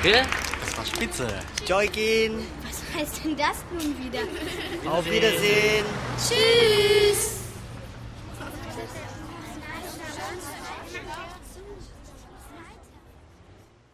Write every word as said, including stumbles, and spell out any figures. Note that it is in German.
Danke, das war spitze. Joikin. Was heißt denn das nun wieder? Auf Wiedersehen. Tschüss.